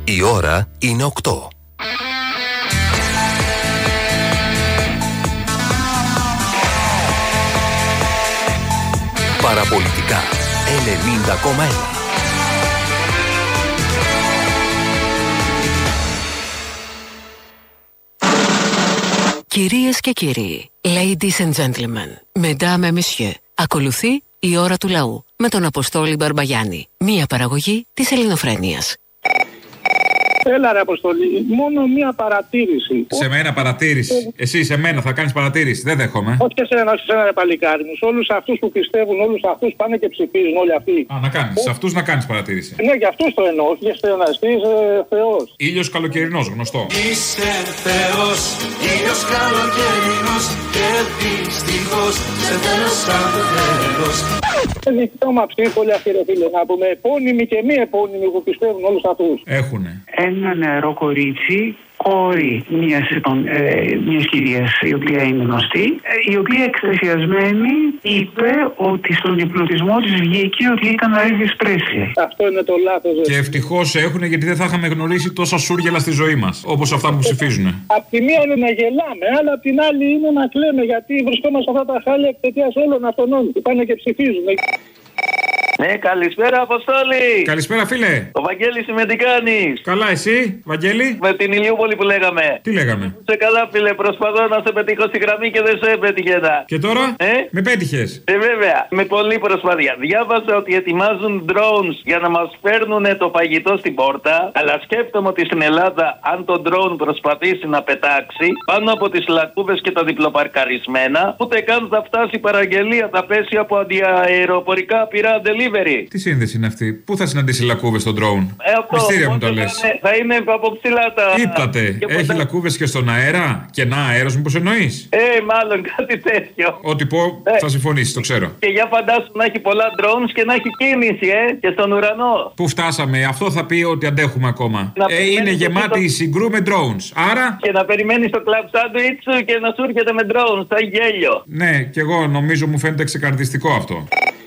Η ώρα είναι 8. Παραπολιτικά 90,1. Κυρίες και κύριοι, ladies and gentlemen, mesdames et messieurs, ακολουθεί η ώρα του λαού με τον Αποστόλη Μπαρμπαγιάννη, μία παραγωγή της Ελληνοφρένειας. Έλα ρε Αποστολή, μόνο μία παρατήρηση. Σε μένα παρατήρηση. Εσύ σε μένα θα κάνεις παρατήρηση, δεν δέχομαι. Όχι και σε ένα ρε παλικάρι μου. Σε όλους αυτούς που πιστεύουν, όλους αυτούς πάνε και ψηφίζουν όλοι αυτοί. Α, να κάνεις. Σε αυτούς να κάνεις παρατήρηση. Ναι, για αυτούς το εννοώ. Όχι για στένα, είσαι Θεός. Ήλιος καλοκαιρινός, γνωστό. Είσαι Θεός, ήλιος καλοκαιρινός και δυστυχώς σε θέλω σαν το τέλος. Δικαίωμα ψήφολοι αυτοί ρε φίλε, να πούμε επώνυμοι και μη επώνυμοι που πιστεύουν όλους αυτούς. Έχουνε. Ένα νεαρό κορίτσι, κόρη μιας κυρίας η οποία είναι γνωστή, η οποία εκστασιασμένη είπε ότι στον υπνοτισμό της βγήκε ότι ήταν αέδης πρέσια. Αυτό είναι το λάθος. Και ευτυχώς έχουνε, γιατί δεν θα είχαμε γνωρίσει τόσα σούργελα στη ζωή μας, όπως αυτά που ψηφίζουνε. Απ' τη μία είναι να γελάμε, αλλά απ' την άλλη είναι να κλαίμε, γιατί βρισκόμαστε αυτά τα χάλια εξαιτίας όλων αυτών που πάνε και ψηφίζουν. Ναι, καλησπέρα Αποστόλη. Καλησπέρα φίλε. Ο Βαγγέλης είμαι, τι κάνεις? Καλά εσύ, Βαγγέλη? Με την Ηλιούπολη που λέγαμε. Τι λέγαμε? Σε καλά φίλε, προσπαθώ να σε πετύχω στη γραμμή και δεν σε πετυχαίνα. Και τώρα? Με πέτυχες? Βέβαια, με πολλή προσπάθεια. Διάβασα ότι ετοιμάζουν drones για να μας φέρνουν το φαγητό στην πόρτα, αλλά σκέφτομαι ότι στην Ελλάδα αν το drone προσπαθήσει να πετάξει πάνω από τις λακκούβες και τα διπλοπαρκαρισμένα, ούτε καν θα φτάσει η παραγγελία, θα πέσει από αντιαεροπορικά πυρά delivery. Τι σύνδεση είναι αυτή? Πού θα συναντήσει λακκούβες στον drone? Μυστήρια μου το λες. Θα είναι από ψηλά τα. Ήπτατε. Έχει λακκούβες και στον αέρα? Και να αέρος μήπως εννοείς? Μάλλον κάτι τέτοιο. Ό,τι πω θα συμφωνήσεις, το ξέρω. Και για φαντάσου να έχει πολλά drones και να έχει κίνηση, και στον ουρανό. Πού φτάσαμε? Αυτό θα πει ότι αντέχουμε ακόμα. Είναι γεμάτη η συγκρού με drones. Άρα. Και να περιμένεις το club sandwich και να σου έρχεται με drones. Θα γέλιο. Ναι, κι εγώ νομίζω μου φαίνεται ξεκαρδιστικό αυτό.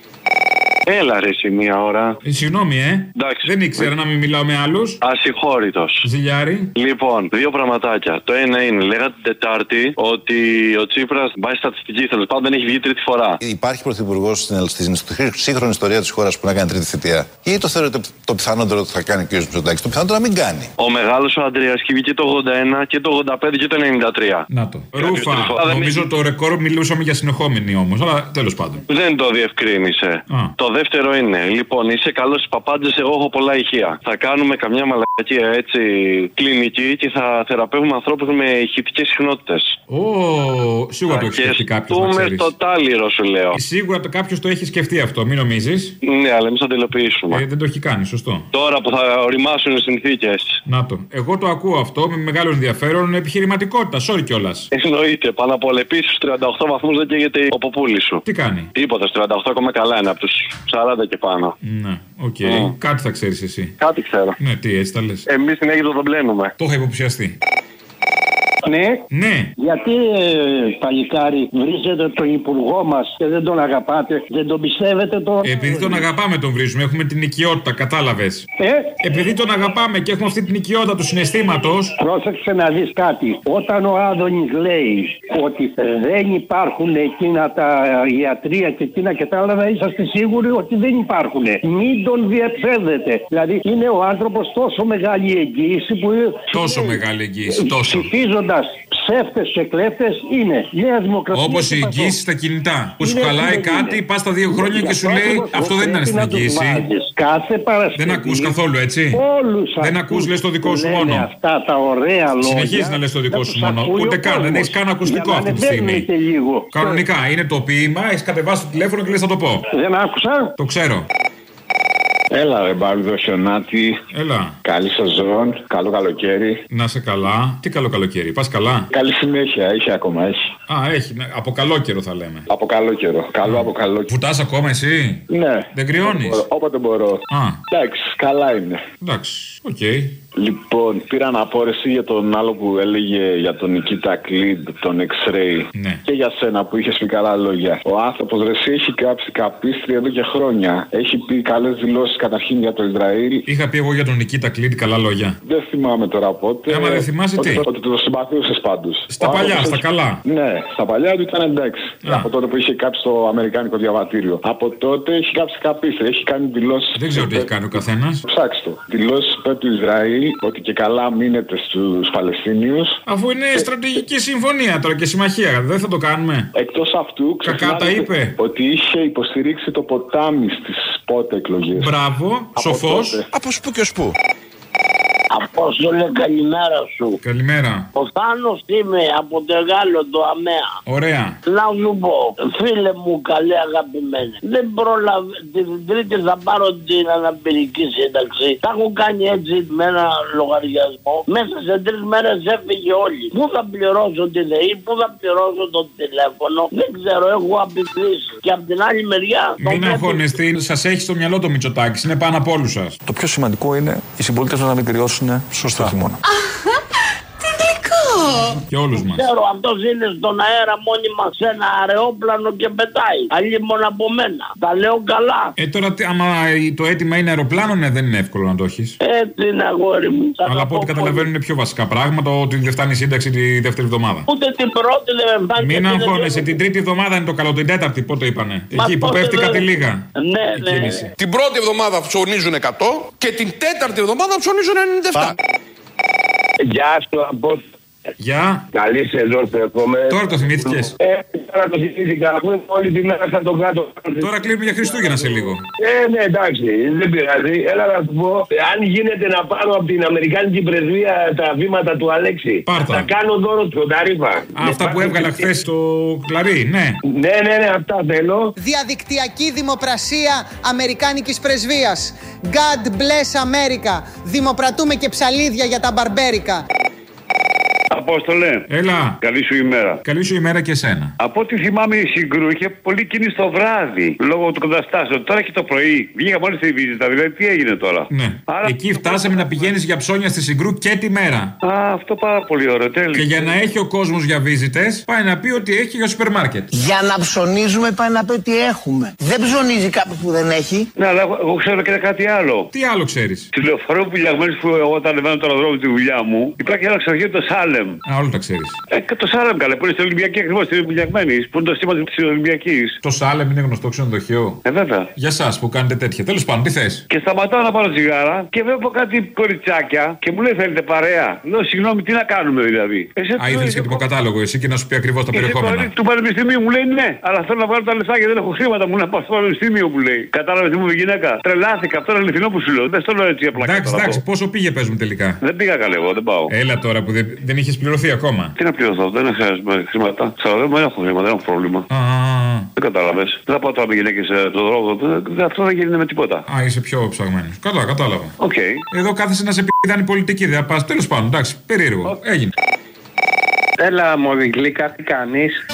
Έλα ρε εσύ μία ώρα. Συγγνώμη, Εντάξει. Δεν ήξερα να μην μιλάω με άλλους. Ασυγχώρητος. Ζηλιάρη. Λοιπόν, δύο πραγματάκια. Το ένα είναι, λέγατε την Τετάρτη ότι ο Τσίπρας βάζει στατιστική, τέλος πάντων έχει βγει τρίτη φορά. Υπάρχει πρωθυπουργός στην σύγχρονη ιστορία της χώρας που να κάνει τρίτη θητεία? Ή το θεωρείτε το πιθανότερο ότι θα κάνει ο κ. Μητσοτάκης? Το πιθανότερο να μην κάνει. Ο μεγάλος ο Αντρέας βγήκε το 81 και το 85 και το 93. Να το. Ρούφα. Νομίζω το ρεκόρ μιλούσαμε για συνεχόμενη όμως, αλλά τέλος πάντων. Δεν το διευκρίνησε. Το δεύτερο είναι, λοιπόν, είσαι καλός στις παπάντζες, εγώ έχω πολλά ηχεία. Θα κάνουμε καμιά μαλακία έτσι κλινική και θα θεραπεύουμε ανθρώπους με ηχητικές συχνότητες. Σίγουρα το έχει σκεφτεί κάποιος. Πούμε στο τάλιρο, σου λέω. Σίγουρα κάποιος το έχει σκεφτεί αυτό, μην νομίζεις. Ναι, αλλά εμείς θα το υλοποιήσουμε. Δεν το έχει κάνει, σωστό. Τώρα που θα οριμάσουν οι συνθήκες. Να το. Εγώ το ακούω αυτό με μεγάλο ενδιαφέρον, επιχειρηματικότητα, sorry κιόλας. Εννοείται, πάνω απ' όλα. Επίσης, στους 38 βαθμούς δεν καίγεται ο ποπούλης σου. Τι κάνει? Τίποτα, 38 ακόμα καλά είναι από τους 40 και πάνω. Ναι, οκ. Κάτι θα ξέρεις εσύ. Κάτι ξέρω. Ναι, τι έτσι τα λες. Εμείς στην Αίγυπτο τον πλένουμε. Το είχα υποψιαστεί. Ναι. Γιατί παλικάρι βρίζετε τον υπουργό μας και δεν τον αγαπάτε? Δεν τον πιστεύετε τώρα? Επειδή τον αγαπάμε τον βρίζουμε, έχουμε την οικειότητα, κατάλαβες. Επειδή τον αγαπάμε και έχουμε αυτή την οικειότητα του συναισθήματος. Πρόσεξε να δεις κάτι. Όταν ο Άδωνης λέει ότι δεν υπάρχουν εκείνα τα ιατρία και εκείνα και τα άλλα, είσαστε σίγουροι ότι δεν υπάρχουν. Μην τον διαψεύδετε. Δηλαδή είναι ο άνθρωπος τόσο μεγάλη εγγύηση που. Τόσο μεγάλη εγγύηση, τόσο. Ψηφίζοντας ψεύτες και κλέφτες είναι Νέα Δημοκρατία. Όπως η εγγύηση στα κινητά. Που σου χαλάει κάτι, πας τα 2 χρόνια και σου λέει αυτό δεν ήταν στην εγγύηση. Κάθε Παρασκευή. Δεν ακούς καθόλου, έτσι. Δεν ακούς, λες το δικό σου μόνο. Αυτά τα ωραία λόγια. Συνεχίζεις να λες το δικό σου μόνο. Ούτε καν, δεν έχεις καν ακουστικό αυτή τη στιγμή. Κανονικά είναι το ποίημα, έχεις κατεβάσει το τηλέφωνο και λες θα το πω. Δεν άκουσα. Το ξέρω. Έλα ρε Μπάρδο Χιονάτη. Έλα. Καλή σεζόν, καλό καλοκαίρι. Να σε καλά. Τι καλό καλοκαίρι, πας καλά? Καλή συνέχεια, έχει ακόμα, έχει. Έχει, από καλό καιρό θα λέμε. Από καλό καιρό, καλό από καλό καιρό. Βουτάς ακόμα εσύ? Ναι. Δεν κρυώνεις? Όποτε μπορώ. Εντάξει, καλά είναι. Εντάξει, οκ. Λοιπόν, πήρα αναπόρεση για τον άλλο που έλεγε για τον Νικήτα Κλίντ, τον X-Ray. Ναι. Και για σένα που είχες πει καλά λόγια. Ο άνθρωπος ρε, έχει καπίστρια εδώ και χρόνια. Έχει πει καλές δηλώσεις καταρχήν για το Ισραήλ. Είχα πει εγώ για τον Νικίτα Κλίντ καλά λόγια. Δεν θυμάμαι τώρα πότε. Άμα δεν θυμάσαι τι. Ότι το συμπαθούσε πάντως. Στα παλιά, στα καλά. Ναι, στα παλιά του ήταν εντάξει. Από τότε που είχε κάψει το αμερικάνικο διαβατήριο. Από τότε έχει κάψει καπίστρια. Έχει κάνει δηλώσεις. Δεν ξέρω τι έχει κάνει ο καθένας. Ψάξτε το. Δηλώσεις του Ισραήλ ότι και καλά μείνετε στους Παλαιστίνιους. Αφού είναι στρατηγική συμφωνία τώρα και συμμαχία, δεν θα το κάνουμε. Εκτός αυτού, κακά τα είπε. Ότι είχε υποστηρίξει το ποτάμι στις πότε εκλογές. Μπράβο, σοφός. Από σπου και σπου. Απόστολε, καλημέρα σου. Καλημέρα. Ο Θάνος είμαι από το Γάλλο, το ΑΜΕΑ. Ωραία. Να σου πω, φίλε μου, καλέ αγαπημένη. Δεν πρόλαβε. Την Τρίτη θα πάρω την αναπηρική σύνταξη. Τα έχω κάνει έτσι με ένα λογαριασμό. Μέσα σε 3 μέρες έφυγε όλοι. Πού θα πληρώσω τη ΔΕΗ, πού θα πληρώσω το τηλέφωνο. Δεν ξέρω, έχω απεικλήσει. Και από την άλλη μεριά. Μην αγχώνεστε, σας έχει στο μυαλό το Μητσοτάκης. Είναι πάνω από όλους σας. Το πιο σημαντικό είναι οι συμπολίτες να μην κρυώσουν. Σωστά. Χειμώνα. Τι γλυκό! Και όλους μας. Ξέρω, αυτός είναι στον αέρα μόνιμα σε ένα αερόπλανο και πετάει. Αλλήμον από μένα. Τα λέω καλά. Τώρα, άμα το αίτημα είναι αεροπλάνο, ναι, δεν είναι εύκολο να το έχεις. Έτσι είναι, αγόρι μου. Αλλά από ό,τι καταλαβαίνουν είναι πιο βασικά πράγματα, ότι δεν φτάνει η σύνταξη τη δεύτερη εβδομάδα. Ούτε την πρώτη δεν φτάνει. Μην αγχώνεσαι, την τρίτη εβδομάδα είναι το καλό, την τέταρτη πότε είπανε. Εκεί που πέφτει κάτι λίγα. Ναι, ναι. Την πρώτη εβδομάδα ψωνίζουν 100 και την τέταρτη εβδομάδα ψωνίζουν 97. Γεια σου, Απόστολε. Γεια. Καλή σεζόν σου εύχομαι. Τώρα το θυμήθηκες. Τώρα το θυμήθηκα. Όλη τη μέρα σαν τον κάτω. Τώρα κλείνουμε για Χριστούγεννα σε λίγο. Ναι, εντάξει, δεν πειράζει. Έλα να σου πω, αν γίνεται να πάρω από την Αμερικάνικη πρεσβεία τα βήματα του Αλέξη. Πάρτα. Θα κάνω δώρο στον Ταρήφα. Αυτά που έβγαλα χθες στο Κλαρί, ναι. Ναι, αυτά θέλω. Διαδικτυακή δημοπρασία Αμερικάνικης πρεσβείας. God bless America. Δημοπρατούμε και ψαλίδια για τα μπαρμπέρικα. Απόστολε. Έλα. Καλή σου ημέρα. Καλή σου ημέρα και εσένα. Από ό,τι θυμάμαι, η Συγκρού είχε πολύ κίνηση το βράδυ λόγω του καταστάσεων. Τώρα και το πρωί. Βγήκα μόλις στη βίζα. Δηλαδή, τι έγινε τώρα. Ναι. Άρα... Εκεί φτάσαμε να πηγαίνεις για ψώνια στη Συγκρού και τη μέρα. Αυτό πάρα πολύ ωραίο. Τέλει. Και για να έχει ο κόσμος για βίζιτες, πάει να πει ότι έχει για σούπερ μάρκετ. Για να ψωνίζουμε, πάει να πει ότι έχουμε. Δεν ψωνίζει κάποιος που δεν έχει. Ναι, αλλά εγώ ξέρω και κάτι άλλο. Τι άλλο ξέρεις. Στη λεωφορείο που λιαγμένης που εγώ όταν ανεβαίνω τώρα δρόμο τη δουλειά μου, υπάρχει ένα ξεχείο το Σάλεμ. Όλα τα ξέρεις. Το Σάλεμ καλέ, που είναι στην Ολυμπιακή ακριβώς, στην Βουλιαγμένη, που είναι το σήμα της Ολυμπιακής. Το Σάλεμ είναι γνωστό ξενοδοχείο. Βέβαια. Για εσάς που κάνετε τέτοια. Τέλος πάντων, τι θες. Και σταματάω να πάρω τσιγάρα και βλέπω κάτι κοριτσάκια και μου λέει θέλετε παρέα. Λέω συγγνώμη, τι να κάνουμε δηλαδή. Ήθελες και το κατάλογο εσύ και να σου πει ακριβώς τα περιεχόμενα. Του πανεπιστημίου μου λέει ναι, αλλά θέλω να βγάλω τα λεφτά γιατί δεν έχω χρήματα μου να πάω στο πανεπιστήμιο μου λέει. Κατάλαβε τι μου είπε γυναίκα. Τρελάθηκα, αυτό είναι αληθινό που σου λέω. Δεν στο λέω έτσι απλά. Εντάξει, πόσο πήγε παίζουν τελικά. Δεν πήγα καλέ, εγώ δεν πάω. Έλα τώρα που δεν είχε πληρωθεί ακόμα. Τι να πληρωθώ, δεν χρειάζομαι χρήματα. Δεν έχω χρήματα, δεν έχω πρόβλημα. Δεν κατάλαβες. Δεν θα πάω τώρα με γυναίκες στον δρόμο. Αυτό δεν γίνεται με τίποτα. Είσαι πιο ψαγμένος. Κατάλαβα. Okay. Εδώ κάθεσαι να σε πηδάνει πολιτική, δεν θα πας. Τέλος πάντων, εντάξει, περίεργο. Έγινε. Έλα, μωρή γλύκα, τι κάνεις.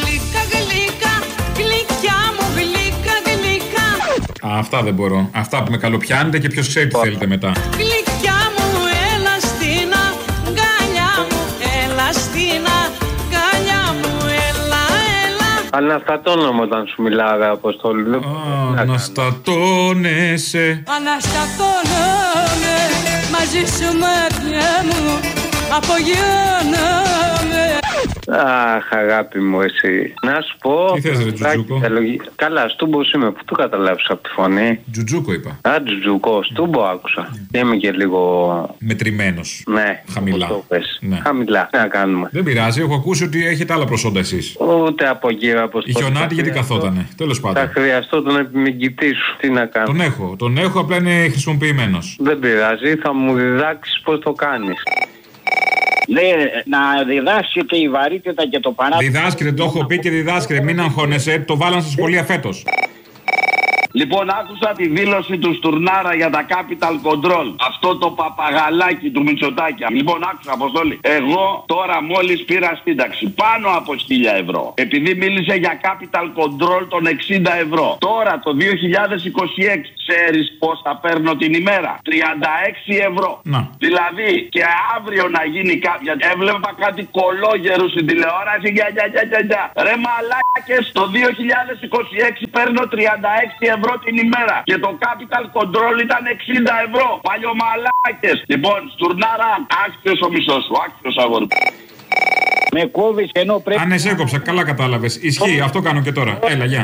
Γλυκιά μου, γλύκα. Αυτά δεν μπορώ. Αυτά που με καλοπιάνετε και ποιος ξέρει τι θέλετε μετά. Γλυκιά μου, έλα στην αγκαλιά μου, έλα στην αγκαλιά μου, έλα. Αναστατώνομαι όταν σου μιλάω, Αποστόλη. Αναστατώνεσαι. Αναστατώνομαι, μαζί σου μάτια μου, απογειώνομαι. Αχ, αγάπη μου, εσύ. Να σου πω. Τι θες, ρε Τζουτζούκο. Καλά, στούμπος είμαι. Πού το καταλάβεις από τη φωνή. Τζουτζούκο είπα. Τζουτζούκο, στούμπο άκουσα. Είμαι και λίγο. Μετρημένος. Ναι. Χαμηλά. Ναι. Χαμηλά. Τι να κάνουμε. Δεν πειράζει, έχω ακούσει ότι έχετε άλλα προσόντα εσείς. Ούτε από εκεί, Αποστόλη. Η Χιονάτη γιατί καθότανε. Τέλος πάντων. Θα χρειαστώ τον επιμηκητή σου. Τι να κάνω. Τον έχω, απλά είναι χρησιμοποιημένος. Δεν πειράζει, θα μου διδάξεις πώς το κάνεις. Ναι, να διδάσκεται η βαρύτητα και το παράδειγμα. Διδάσκεται, το έχω πει και διδάσκεται. Μην αγχώνεσαι, το βάλαν στα σχολεία φέτος. Λοιπόν, άκουσα τη δήλωση του Στουρνάρα για τα capital control. Αυτό το παπαγαλάκι του Μητσοτάκια. Λοιπόν, άκουσα, Αποστόλη. Εγώ τώρα μόλις πήρα σύνταξη πάνω από 1.000 ευρώ. Επειδή μίλησε για capital control των 60 ευρώ. Τώρα το 2026 ξέρεις πώς θα παίρνω την ημέρα. 36 ευρώ. Να. Δηλαδή και αύριο να γίνει κάποια. Έβλεπα κάτι κολόγερου στην τηλεόραση. Ρε μαλάκες, το 2026 παίρνω 36 ευρώ ευρώ την ημέρα. Και το capital control ήταν 60 ευρώ. Παλιωμαλάκες. Λοιπόν, Στουρνάρα, άξιος ο μισθός σου. Άξιος αγόρι. Με κόβεις ενώ πρέπει. Αν σε έκοψα, καλά κατάλαβες. Ισχύει, αυτό κάνω και τώρα. Έλα, γεια.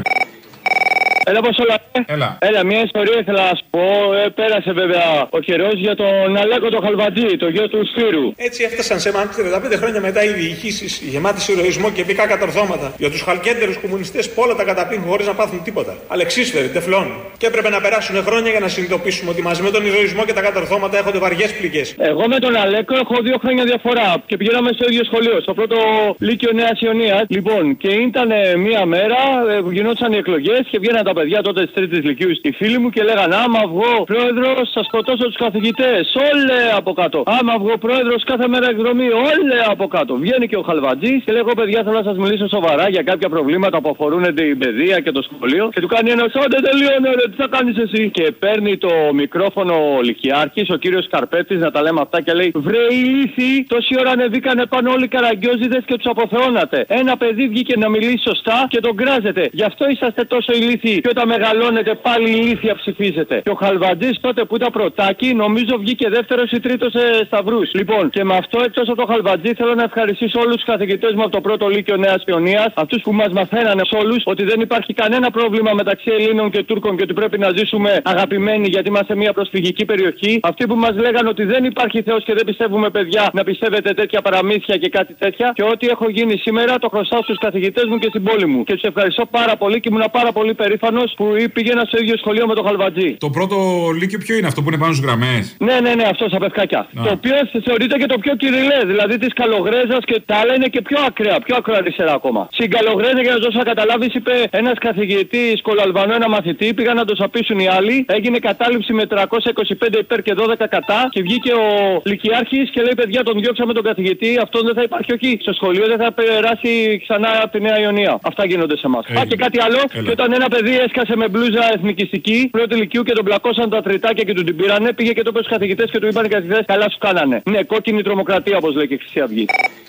Έλα, πώς όλα. Έλα, μια ιστορία ήθελα να σου πω. Πέρασε βέβαια ο καιρός για τον Αλέκο τον Χαλβατζή, το γιο του Σπύρου. Έτσι έφτασαν σε εμάς 35 χρόνια μετά οι διοικήσεις, γεμάτοι ηρωισμό και επικά κατορθώματα. Για τους χαλκέντερους κομμουνιστές που όλα τα καταπίνουν χωρίς να πάθουν τίποτα. Αλεξίσφαιροι, τεφλών. Και έπρεπε να περάσουν χρόνια για να συνειδητοποιήσουμε ότι μαζί με τον ηρωισμό και τα κατορθώματα έχονται βαριές πληγές. Εγώ με τον Αλέκο έχω 2 χρόνια διαφορά και πηγαίναμε στο ίδιο σχολείο, στο πρώτο Λύκειο Νέας Ιωνίας. Λοιπόν, και ήταν μία μέρα που γινόντουσαν οι εκλογές και βγαίναν τα παιδιά τότε τη Τρίτη Λυκείου στη φίλη μου και λέγανε άμα βγω πρόεδρος θα σκοτώσω τους καθηγητές. Όλε από κάτω. Άμα βγω πρόεδρος κάθε μέρα εκδρομή. Όλε από κάτω. Βγαίνει και ο Χαλβατζής και λέγω παιδιά θέλω να σας μιλήσω σοβαρά για κάποια προβλήματα που αφορούν την παιδεία και το σχολείο. Και του κάνει ένα δεν τελείωνε ρε τι θα κάνεις εσύ. Και παίρνει το μικρόφωνο ο Λυκειάρχης, ο κύριος Καρπέτης να τα λέμε αυτά και λέει βρε ηλίθιοι τόση ώρα ανεβήκανε πάνω όλοι οι καραγκιόζιδες και τους αποθεώνατε. Ένα παιδί βγήκε να μιλήσει σωστά και τον κράζετε. Γι' αυτό είσαστε τόσο ηλίθιοι. Και όταν μεγαλώνετε πάλι ηλίθια ψηφίζετε. Και ο Χαλβατζής τότε που ήταν πρωτάκι, νομίζω βγήκε δεύτερος ή τρίτος σε σταυρούς. Λοιπόν, και με αυτό εκτός από το Χαλβατζή θέλω να ευχαριστήσω όλους τους καθηγητές μου από το πρώτο Λύκειο Νέας Ιωνίας, αυτούς που μας μαθαίνανε όλους ότι δεν υπάρχει κανένα πρόβλημα μεταξύ Ελλήνων και Τούρκων και ότι πρέπει να ζήσουμε αγαπημένοι γιατί είμαστε μια προσφυγική περιοχή. Αυτοί που μας λέγανε ότι δεν υπάρχει Θεός και δεν πιστεύουμε παιδιά να πιστεύετε τέτοια παραμύθια και κάτι τέτοια. Και ό,τι έχω γίνει σήμερα το χρωστάω στους καθηγητές μου και στην πόλη μου. Και τους ευχαριστώ πάρα πολύ και ήμουν πάρα πολύ περήφανος που πήγαινα στο ίδιο σχολείο με τον Χαλβατζή. Το πρώτο Λύκειο ποιο είναι αυτό που είναι πάνω στις γραμμές? Ναι, αυτό στα Πευκάκια. Το οποίο θεωρείται και το πιο κυριλέ, δηλαδή της Καλογρέζας και τα άλλα είναι και πιο ακραία, πιο ακροαριστερά ακόμα. Στην Καλογρέζα, για να δώσω να καταλάβεις, είπε ένας καθηγητής Κολαλβανό, ένα μαθητή, πήγαν να το σαπίσουν οι άλλοι, έγινε κατάληψη με 325 υπέρ και 12 κατά και βγήκε ο Λυκειάρχης και λέει: παιδιά, τον διώξαμε τον καθηγητή, αυτόν δεν θα υπάρχει όχι στο σχολείο, δεν θα περάσει ξανά από τη Νέα Ιωνία. Αυτά γίνονται σε εμάς. Και κάτι άλλο, και όταν ένα παιδί έσκασε με μπλούζα εθνικιστική πρώτη Λυκείου και τον πλακώσαν τα τριτάκια και του την πήρανε, πήγε και το είπε στους καθηγητές και του είπαν οι καθηγητές: καλά σου κάνανε. Ναι, κόκκινη τρομοκρατία, όπως λέει και η Χρυσή Αυγή.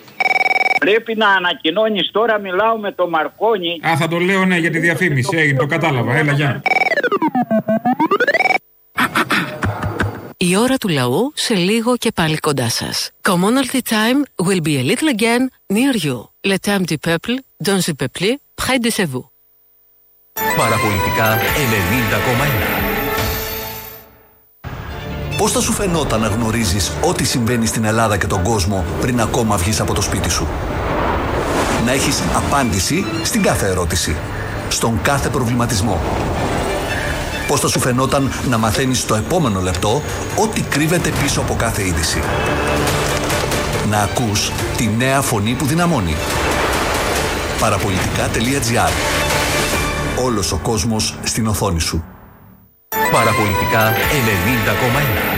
Πρέπει να ανακοινώνεις τώρα, μιλάω με το Μαρκόνι. Α, θα το λέω ναι για τη διαφήμιση, το κατάλαβα. Έλα, γεια. Η ώρα του λαού σε λίγο και πάλι κοντά σας. Commonalty time will be a little again near you. Le temps du peuple, dans le peuple, près de chez vous. Παραπολιτικά 90,1. Πώς θα σου φαινόταν να γνωρίζεις ό,τι συμβαίνει στην Ελλάδα και τον κόσμο πριν ακόμα βγεις από το σπίτι σου? Να έχεις απάντηση στην κάθε ερώτηση, στον κάθε προβληματισμό. Πώς θα σου φαινόταν να μαθαίνεις στο επόμενο λεπτό ό,τι κρύβεται πίσω από κάθε είδηση? Να ακούς τη νέα φωνή που δυναμώνει. Παραπολιτικά.gr. Όλος ο κόσμος στην οθόνη σου. Παραπολιτικά 90,1.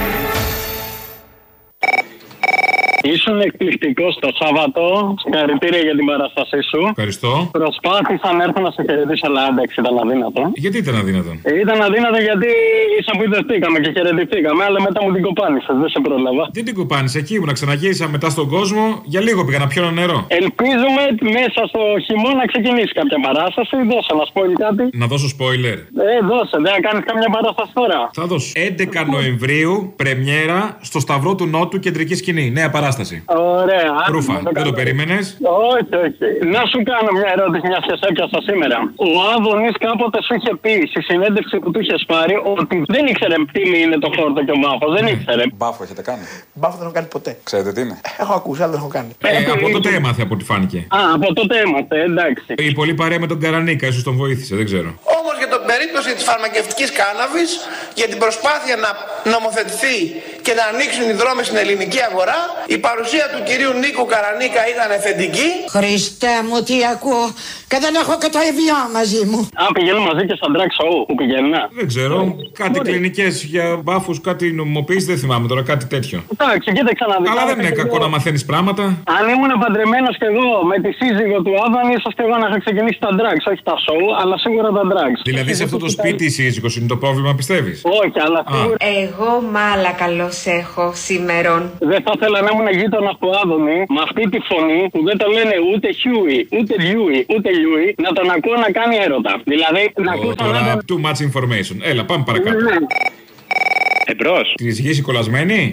Ήσουν εκπληκτικός το Σάββατο. Συγχαρητήρια για την παράστασή σου. Ευχαριστώ. Προσπάθησα να έρθω να σε χαιρετήσω, αλλά εντάξει, ήταν αδύνατο. Γιατί ήταν αδύνατο? Ήταν αδύνατο γιατί εισαπηδευτήκαμε και χαιρετηθήκαμε, αλλά μετά μου την κοπάνισε. Δεν σε πρόλαβα. Τι την κοπάνισε, εκεί ήμουν, ξαναγύρισα μετά στον κόσμο. Για λίγο πήγα να πιω νερό. Ελπίζουμε μέσα στο χειμώνα να ξεκινήσει κάποια παράσταση. Δώσε να spoil κάτι. Να δώσω spoiler. Δώσε, δεν θα κάνει καμιά παράσταση τώρα. Θα δώσω. 11 Νοεμβρίου, πρεμιέρα στο Σταυρό του Νότου, κεντρική σκηνή. Νέα παράσταση. Ωραία. Ρούφα, δεν το περίμενες? Όχι. Να σου κάνω μια ερώτηση, μια και σε έπιασα σήμερα. Ο Άδωνης κάποτε σου είχε πει στη συνέντευξη που του είχε πάρει ότι δεν ήξερε τι είναι το χόρτο και ο μπάφος. Δεν ήξερε. Μπάφο έχετε κάνει? Μπάφο δεν έχω κάνει ποτέ. Ξέρετε τι είναι? Έχω ακούσει, αλλά δεν έχω κάνει. Από τότε έμαθε από ό,τι φάνηκε. Από τότε έμαθε, εντάξει. Η πολύ παρέα με τον Καρανίκα, ίσως τον βοήθησε, δεν ξέρω. Όμως για την περίπτωση της φαρμακευτικής κάναβης, για την προσπάθεια να νομοθετηθεί και να ανοίξουν οι δρόμοι στην ελληνική αγορά, η παρουσία του κυρίου Νίκου Καρανίκα ήταν εφεντική. Χριστέ μου, τι ακούω, και δεν έχω και το Evian μαζί μου. Πηγαίνουν μαζί και στα drag show που πηγαίνουν. Δεν ξέρω, κάτι κλινικές για μπάφους, κάτι νομιμοποίηση, δεν θυμάμαι τώρα, κάτι τέτοιο. Εντάξει, κοίταξα να δεις. Αλλά δεν είναι κακό να μαθαίνεις πράγματα. Αν ήμουν παντρεμένος και εγώ με τη σύζυγο του Άδωνη, ίσως και εγώ να είχα ξεκινήσει τα drags, όχι τα show, αλλά σίγουρα τα drags. Δηλαδή σε αυτό το σπίτι η σύζυγος είναι το πρόβλημα, πιστεύεις? Όχι, αλλά εγώ μάλα καλώς έχω σήμερον. Δεν θα ήθελα να ήμουν γείτονα του Άδωνη με αυτή τη φωνή που δεν το λένε ούτε Χιούι, ούτε Λιούι, ούτε Λιούι, να τον ακούω να κάνει έρωτα. Δηλαδή να ακούω τώρα too much information. Έλα, πάμε παρακάτω. Εμπρός. Τη γη κολλασμένη.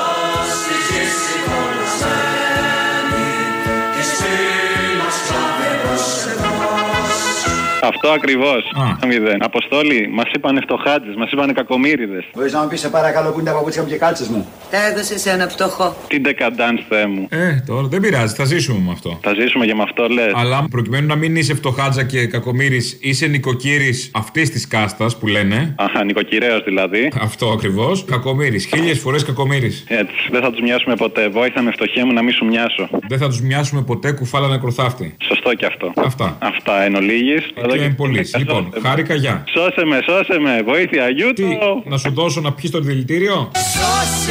Αυτό ακριβώς. Αποστόλη, μας είπανε φτωχάτζες, μας είπανε κακομοίριδες. Μπορείς να μου πεις σε παρακαλώ που είναι τα παπούτσια μου και κάλτσες μου? Τα έδωσε σε ένα φτωχό. Τι ντεκαντάνς, Θεέ μου. Τώρα δεν πειράζει, θα ζήσουμε με αυτό. Θα ζήσουμε και με αυτό λες. Αλλά προκειμένου να μην είσαι φτωχάτζα και κακομοίρης, είσαι νοικοκύρης αυτής της κάστας που λένε. Αχα, νοικοκυρέος δηλαδή. Αυτό ακριβώς. Κακομοίρης. 1000 φορές κακομοίρης. Έτσι. Δεν θα τους μοιάσουμε ποτέ. Βόηθα με φτωχέ μου να μην σου μοιάσω. Δεν θα τους μοιάσουμε ποτέ, κουφάλα νεκροθάφτη. Σωστό και αυτό. Αυτά εν ολίγης. Λοιπόν, χάρηκα, γεια. Σώσε με, βοήθεια, γιούτο. Τι, να σου δώσω να πιεις το δηλητήριο? Σώσε